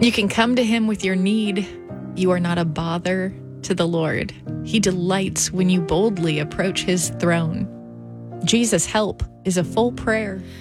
You can come to him with your need. You are not a bother to the Lord. He delights when you boldly approach his throne. Jesus' help is a full prayer.